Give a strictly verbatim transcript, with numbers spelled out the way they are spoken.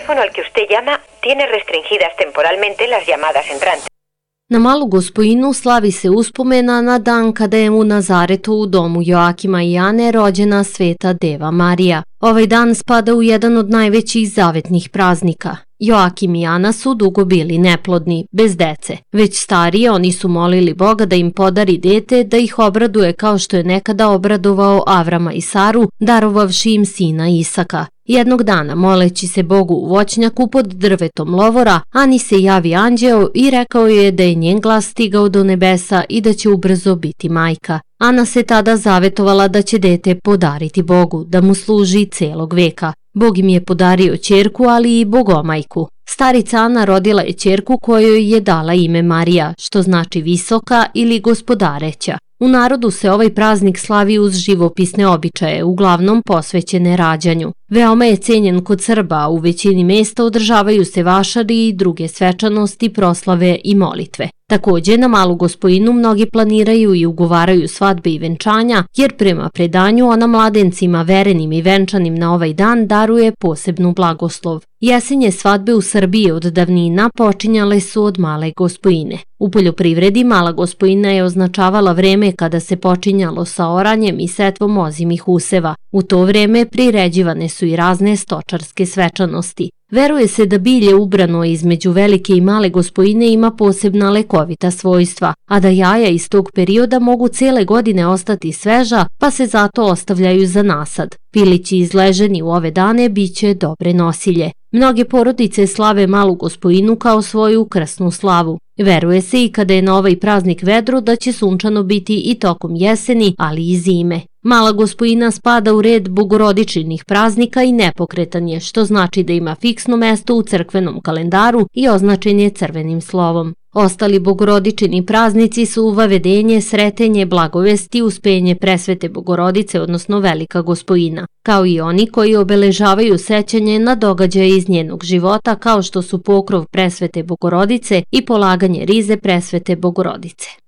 teléfono al que usted llama tiene restringidas temporalmente las llamadas entrantes. Na Malu Gospojinu slavi se uspomena na dan kada je u Nazaretu u domu Joakima i Ane rođena Sveta Deva Marija. Ovaj dan spada u jedan od najvećih zavetnih praznika. Joakim i Ana su dugo bili neplodni, bez dece. Već starije oni su molili Boga da im podari dete, da ih obraduje kao što je nekada obradovao Avrama i Saru, darovavši im sina Isaka. Jednog dana, moleći se Bogu u voćnjaku pod drvetom lovora, Ani se javi anđeo i rekao je da je njen glas stigao do nebesa i da će ubrzo biti majka. Ana se tada zavetovala da će dete podariti Bogu, da mu služi celog veka. Bog im je podario ćerku, ali i bogomajku. Starica Ana rodila je ćerku kojoj je dala ime Marija, što znači visoka ili gospodareća. U narodu se ovaj praznik slavi uz živopisne običaje, uglavnom posvećene rađanju. Veoma je cenjen kod Srba, a u većini mesta održavaju se vašari i druge svečanosti, proslave i molitve. Takođe, na Malu Gospojinu mnogi planiraju i ugovaraju svadbe i venčanja, jer prema predanju ona mladencima verenim i venčanim na ovaj dan daruje posebnu blagoslov. Jesenje svadbe u Srbiji od davnina počinjale su od Male Gospojine. U poljoprivredi Mala Gospojina je označavala vreme kada se počinjalo sa oranjem i setvom ozimih useva. U to vreme priređivane su i razne stočarske svečanosti. Veruje se da bilje ubrano između Velike i Male Gospojine ima posebna lekovita svojstva, a da jaja iz tog perioda mogu cele godine ostati sveža, pa se zato ostavljaju za nasad. Pilići izleženi u ove dane biće dobre nosilje. Mnoge porodice slave Malu Gospojinu kao svoju krasnu slavu. Veruje se i kada je na ovaj praznik vedro da će sunčano biti i tokom jeseni, ali i zime. Mala Gospojina spada u red bogorodičinih praznika i nepokretan je, što znači da ima fiksno mesto u crkvenom kalendaru i označen je crvenim slovom. Ostali bogorodičini praznici su Vavedenje, Sretenje, Blagovesti, Uspenje Presvete Bogorodice, odnosno Velika Gospojina, kao i oni koji obeležavaju sećanje na događaje iz njenog života kao što su pokrov Presvete Bogorodice i polaganje rize Presvete Bogorodice.